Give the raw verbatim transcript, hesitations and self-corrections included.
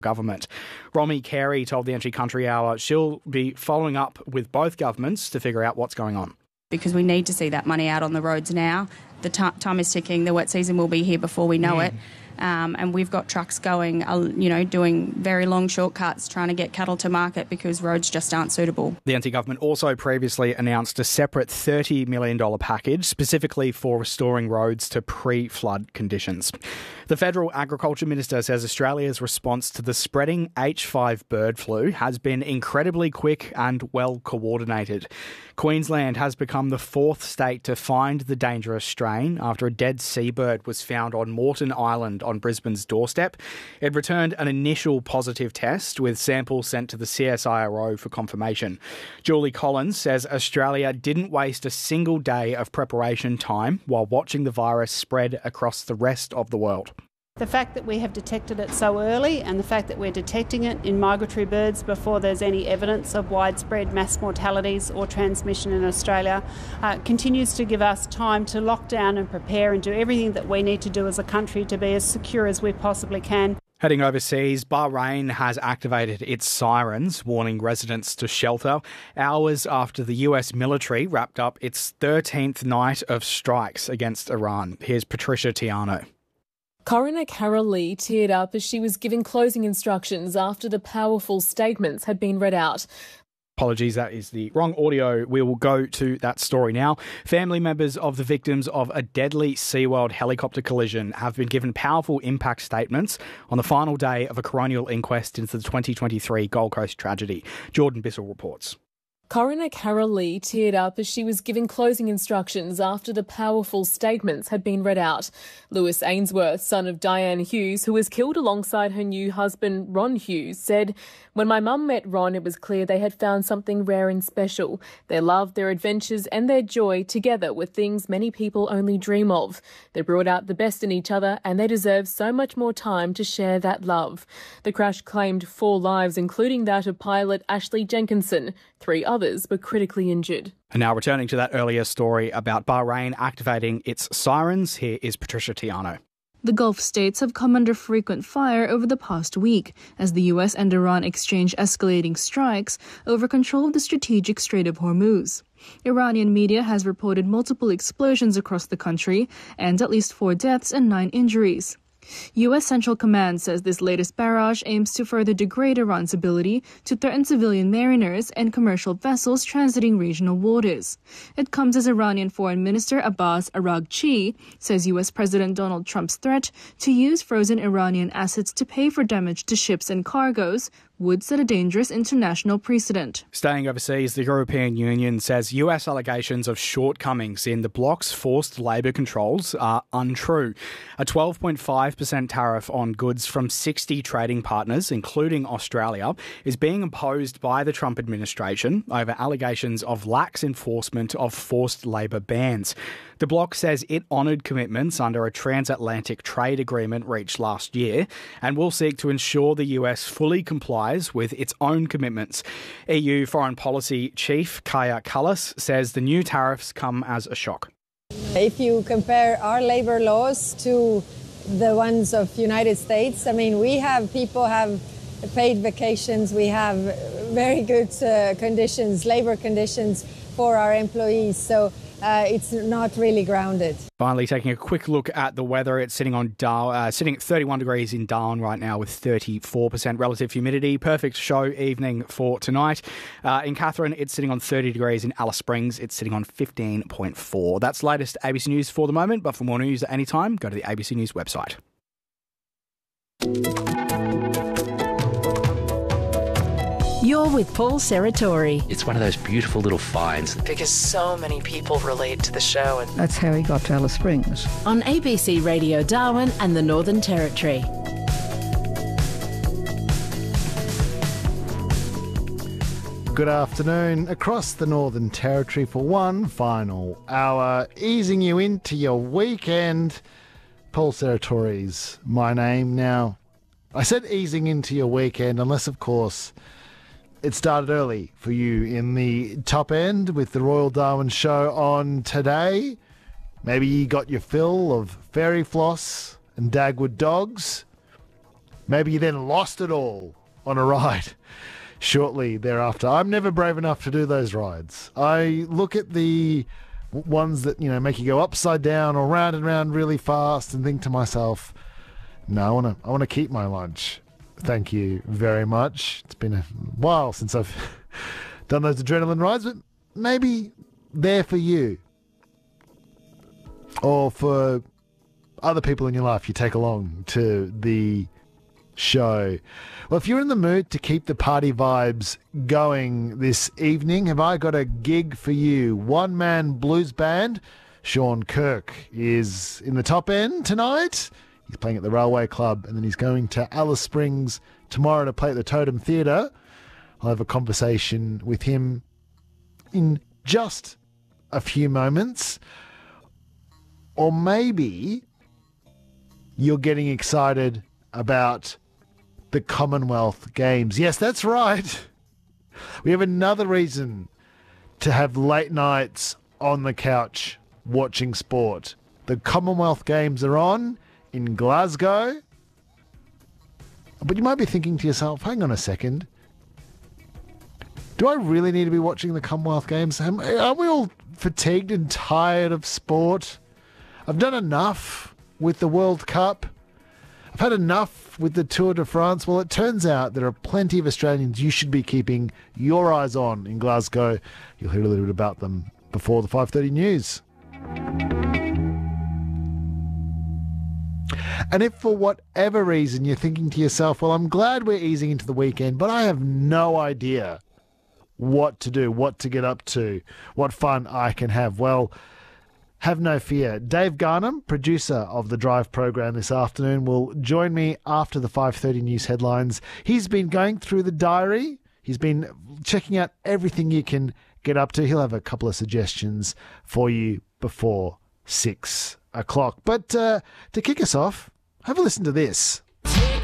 government. Romy Carey told the Entry Country Hour she'll be following up with both governments to figure out what's going on. Because we need to see that money out on the roads now. The t- time is ticking. The wet season will be here before we know mm. it. Um, and we've got trucks going, uh, you know, doing very long shortcuts trying to get cattle to market because roads just aren't suitable. The N T government also previously announced a separate thirty million dollars package specifically for restoring roads to pre-flood conditions. The Federal Agriculture Minister says Australia's response to the spreading H five bird flu has been incredibly quick and well coordinated. Queensland has become the fourth state to find the dangerous strain after a dead seabird was found on Moreton Island on Brisbane's doorstep. It returned an initial positive test with samples sent to the C S I R O for confirmation. Julie Collins says Australia didn't waste a single day of preparation time while watching the virus spread across the rest of the world. The fact that we have detected it so early and the fact that we're detecting it in migratory birds before there's any evidence of widespread mass mortalities or transmission in Australia uh, continues to give us time to lock down and prepare and do everything that we need to do as a country to be as secure as we possibly can. Heading overseas, Bahrain has activated its sirens, warning residents to shelter, hours after the U S military wrapped up its thirteenth night of strikes against Iran. Here's Patricia Tiano. Coroner Carol Lee teared up as she was giving closing instructions after the powerful statements had been read out. Apologies, that is the wrong audio. We will go to that story now. Family members of the victims of a deadly SeaWorld helicopter collision have been given powerful impact statements on the final day of a coronial inquest into the twenty twenty-three Gold Coast tragedy. Jordan Bissell reports. Coroner Carol Lee teared up as she was giving closing instructions after the powerful statements had been read out. Lewis Ainsworth, son of Diane Hughes, who was killed alongside her new husband Ron Hughes, said, "When my mum met Ron, it was clear they had found something rare and special. Their love, their adventures and their joy together were things many people only dream of. They brought out the best in each other and they deserve so much more time to share that love." The crash claimed four lives, including that of pilot Ashley Jenkinson. Three others were critically injured. And now returning to that earlier story about Bahrain activating its sirens, here is Patricia Tiano. The Gulf states have come under frequent fire over the past week as the U S and Iran exchange escalating strikes over control of the strategic Strait of Hormuz. Iranian media has reported multiple explosions across the country and at least four deaths and nine injuries. U S Central Command says this latest barrage aims to further degrade Iran's ability to threaten civilian mariners and commercial vessels transiting regional waters. It comes as Iranian Foreign Minister Abbas Araghchi says U S President Donald Trump's threat to use frozen Iranian assets to pay for damage to ships and cargoes would set a dangerous international precedent. Staying overseas, the European Union says U S allegations of shortcomings in the bloc's forced labour controls are untrue. A twelve point five percent tariff on goods from sixty trading partners, including Australia, is being imposed by the Trump administration over allegations of lax enforcement of forced labour bans. The bloc says it honoured commitments under a transatlantic trade agreement reached last year and will seek to ensure the U S fully complies with its own commitments. E U Foreign Policy Chief Kaja Kallas says the new tariffs come as a shock. If you compare our labour laws to the ones of the United States, I mean, we have people have paid vacations, we have very good uh, conditions, labour conditions for our employees. So Uh, it's not really grounded. Finally, taking a quick look at the weather, it's sitting on Dar- uh, sitting at thirty-one degrees in Darwin right now with thirty-four percent relative humidity. Perfect show evening for tonight. Uh, in Katherine, it's sitting on thirty degrees. In Alice Springs, it's sitting on fifteen point four. That's the latest A B C News for the moment, but for more news at any time, go to the A B C News website. You're with Paul Serratori. It's one of those beautiful little finds. Because so many people relate to the show. And that's how he got to Alice Springs. On A B C Radio Darwin and the Northern Territory. Good afternoon across the Northern Territory for one final hour, easing you into your weekend. Paul Serratori's my name. Now, I said easing into your weekend, unless, of course, it started early for you in the top end with the Royal Darwin Show on today. Maybe you got your fill of fairy floss and Dagwood dogs. Maybe you then lost it all on a ride shortly thereafter. I'm never brave enough to do those rides. I look at the ones that, you know, make you go upside down or round and round really fast and think to myself, no, I want to I want to keep my lunch. Thank you very much. It's been a while since I've done those adrenaline rides, but maybe they're for you. Or for other people in your life you take along to the show. Well, if you're in the mood to keep the party vibes going this evening, have I got a gig for you. One-man blues band, Sean Kirk, is in the top end tonight. He's playing at the Railway Club, and then he's going to Alice Springs tomorrow to play at the Totem Theatre. I'll have a conversation with him in just a few moments. Or maybe you're getting excited about the Commonwealth Games. Yes, that's right. We have another reason to have late nights on the couch watching sport. The Commonwealth Games are on in Glasgow. But you might be thinking to yourself, hang on a second. Do I really need to be watching the Commonwealth Games? Are we all fatigued and tired of sport? I've done enough with the World Cup. I've had enough with the Tour de France. Well, it turns out there are plenty of Australians you should be keeping your eyes on in Glasgow. You'll hear a little bit about them before the five thirty news. And if for whatever reason you're thinking to yourself, well, I'm glad we're easing into the weekend, but I have no idea what to do, what to get up to, what fun I can have. Well, have no fear. Dave Garnham, producer of the Drive program this afternoon, will join me after the five thirty news headlines. He's been going through the diary. He's been checking out everything you can get up to. He'll have a couple of suggestions for you before six o'clock. But uh, to kick us off, have a listen to this.